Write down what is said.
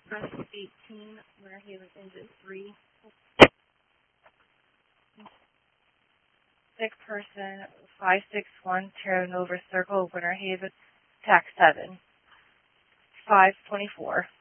Press 18, Winter Haven engine 3. 6 person, 561 Terra Nova Circle, Winter Haven, TAC 7. 524.